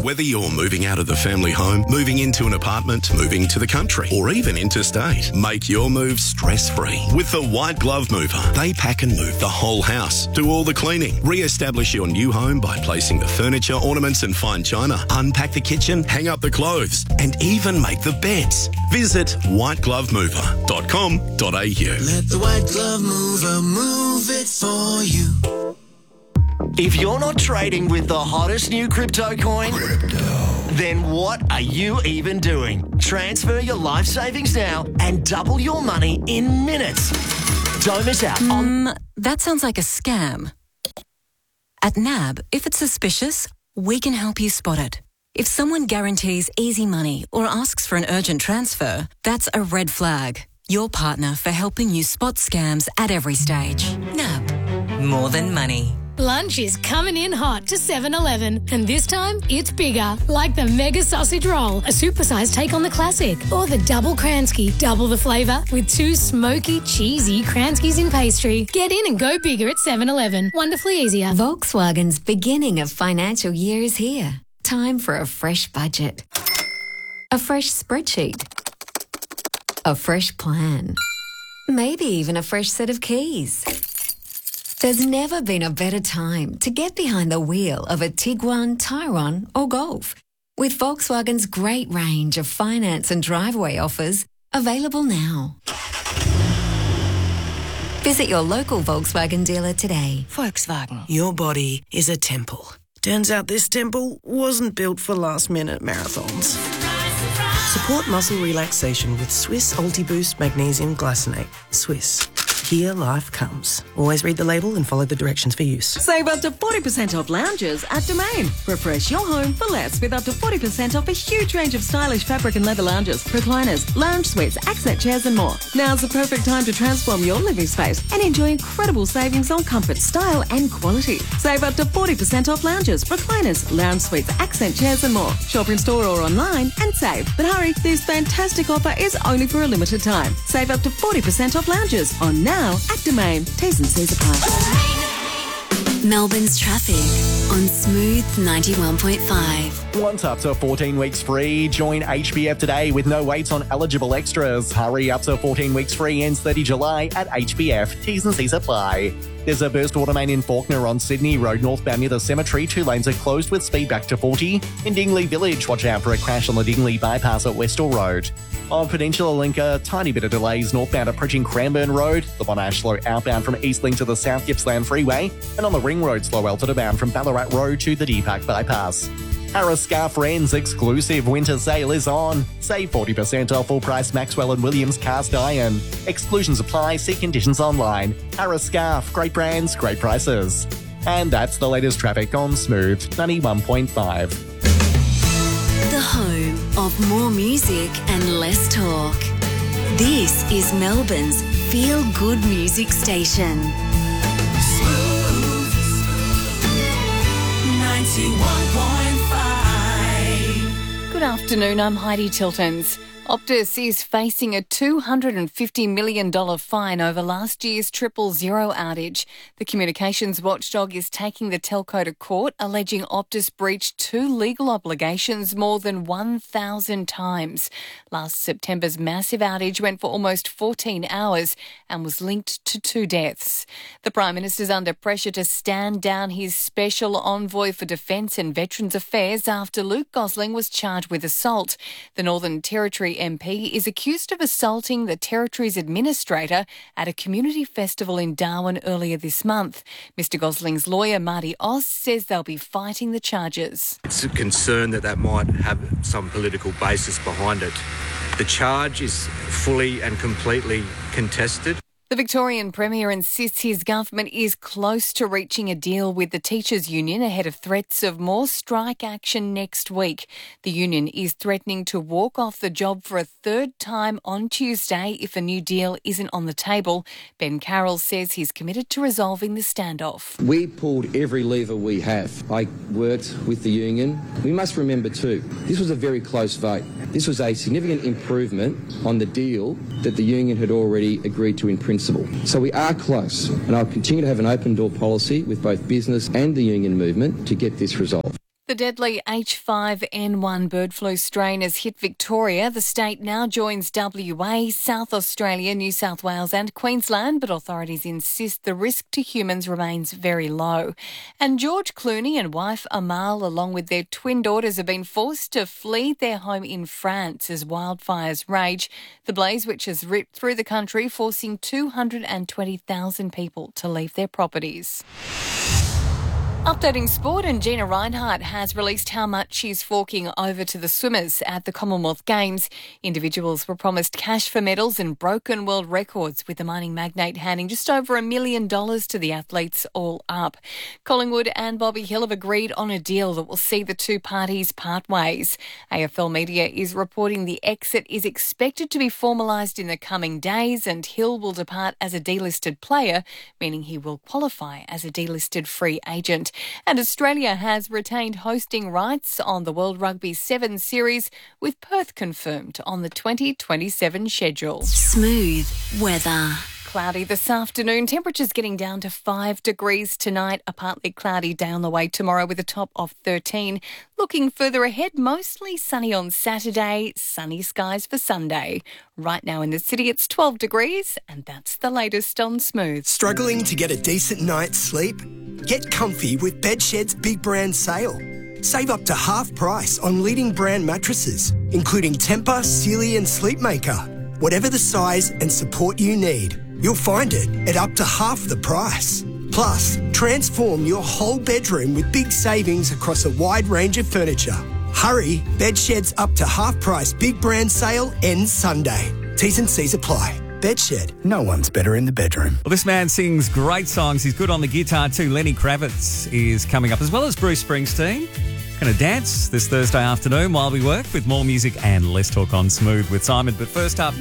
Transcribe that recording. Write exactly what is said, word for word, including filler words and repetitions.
Whether you're moving out of the family home, moving into an apartment, moving to the country, or even interstate, make your move stress-free with the White Glove Mover. They pack and move the whole house, do all the cleaning, re-establish your new home by placing the furniture, ornaments and fine china, unpack the kitchen, hang up the clothes, and even make the beds. Visit white glove mover dot com dot a u. Let the White Glove Mover move it for you. If you're not trading with the hottest new crypto coin, crypto. then what are you even doing? Transfer your life savings now and double your money in minutes. Don't miss out on... Um, that sounds like a scam. At N A B, if it's suspicious, we can help you spot it. If someone guarantees easy money or asks for an urgent transfer, that's a red flag. Your partner for helping you spot scams at every stage. N A B. More than money. Lunch is coming in hot to seven eleven, and this time it's bigger, like the Mega Sausage Roll, a supersized take on the classic, or the Double Kransky, double the flavour with two smoky, cheesy Kranskys in pastry. Get in and go bigger at seven eleven. Wonderfully easier. Volkswagen's beginning of financial year is here. Time for a fresh budget, a fresh spreadsheet, a fresh plan, maybe even a fresh set of keys. There's never been a better time to get behind the wheel of a Tiguan, Tyrone or Golf. With Volkswagen's great range of finance and driveway offers available now. Visit your local Volkswagen dealer today. Volkswagen. Your body is a temple. Turns out this temple wasn't built for last-minute marathons. Support muscle relaxation with Swiss Ultiboost Magnesium Glycinate. Swiss. Here life comes. Always read the label and follow the directions for use. Save up to forty percent off lounges at Domain. Refresh your home for less with up to forty percent off a huge range of stylish fabric and leather lounges, recliners, lounge suites, accent chairs and more. Now's the perfect time to transform your living space and enjoy incredible savings on comfort, style and quality. Save up to forty percent off lounges, recliners, lounge suites, accent chairs and more. Shop in store or online and save. But hurry, this fantastic offer is only for a limited time. Save up to forty percent off lounges on now at Domain. T's and C's apply. Melbourne's traffic on Smooth ninety-one point five. Want up to fourteen weeks free? Join H B F today with no waits on eligible extras. Hurry, up to fourteen weeks free ends thirtieth of July at H B F. T's and C's apply. There's a burst water main in Faulkner on Sydney Road northbound near the cemetery. Two lanes are closed with speed back to forty. In Dingley Village, watch out for a crash on the Dingley bypass at Westall Road. On Peninsula Link, a tiny bit of delays northbound approaching Cranbourne Road. The Monash slow outbound from Eastlink to the South Gippsland Freeway. And on the Ring Road, slow Elton bound from Ballarat Road to the Deepak bypass. Harris Scarf Friends exclusive winter sale is on. Save forty percent off full price Maxwell and Williams cast iron. Exclusions apply, see conditions online. Harris Scarf, great brands, great prices. And that's the latest traffic on Smooth ninety-one point five. The home of more music and less talk. This is Melbourne's feel-good music station. Smooth ninety-one point five. Good afternoon, I'm Heidi Tiltons. Optus is facing a two hundred fifty million dollars fine over last year's triple zero outage. The communications watchdog is taking the telco to court, alleging Optus breached two legal obligations more than one thousand times. Last September's massive outage went for almost fourteen hours and was linked to two deaths. The Prime Minister's under pressure to stand down his special envoy for Defence and Veterans Affairs after Luke Gosling was charged with assault. The Northern Territory M P is accused of assaulting the Territory's administrator at a community festival in Darwin earlier this month. Mister Gosling's lawyer, Marty Oz, says they'll be fighting the charges. It's a concern that that might have some political basis behind it. The charge is fully and completely contested. The Victorian Premier insists his government is close to reaching a deal with the Teachers' Union ahead of threats of more strike action next week. The union is threatening to walk off the job for a third time on Tuesday if a new deal isn't on the table. Ben Carroll says he's committed to resolving the standoff. We pulled every lever we have. I worked with the union. We must remember too, this was a very close vote. This was a significant improvement on the deal that the union had already agreed to in principle. So we are close, and I'll continue to have an open door policy with both business and the union movement to get this resolved. The deadly H five N one bird flu strain has hit Victoria. The state now joins W A, South Australia, New South Wales and Queensland, but authorities insist the risk to humans remains very low. And George Clooney and wife Amal, along with their twin daughters, have been forced to flee their home in France as wildfires rage. The blaze, which has ripped through the country, forcing two hundred twenty thousand people to leave their properties. Updating sport, and Gina Reinhart has released how much she's forking over to the swimmers at the Commonwealth Games. Individuals were promised cash for medals and broken world records, with the mining magnate handing just over a million dollars to the athletes all up. Collingwood and Bobby Hill have agreed on a deal that will see the two parties part ways. A F L Media is reporting the exit is expected to be formalised in the coming days, and Hill will depart as a delisted player, meaning he will qualify as a delisted free agent. And Australia has retained hosting rights on the World Rugby Sevens series, with Perth confirmed on the twenty twenty-seven schedule. Smooth weather. Cloudy this afternoon. Temperatures getting down to five degrees tonight. A partly cloudy day on the way tomorrow with a top of thirteen. Looking further ahead, mostly sunny on Saturday, sunny skies for Sunday. Right now in the city, it's twelve degrees, and that's the latest on Smooth. Struggling to get a decent night's sleep? Get comfy with Bedshed's big brand sale. Save up to half price on leading brand mattresses, including Tempur, Sealy and Sleepmaker. Whatever the size and support you need, you'll find it at up to half the price. Plus, transform your whole bedroom with big savings across a wide range of furniture. Hurry, Bedshed's up to half price big brand sale ends Sunday. T's and C's apply. Bedshed, no one's better in the bedroom. Well, this man sings great songs. He's good on the guitar too. Lenny Kravitz is coming up, as well as Bruce Springsteen. Going to dance this Thursday afternoon while we work, with more music and less talk on Smooth with Simon. But first up,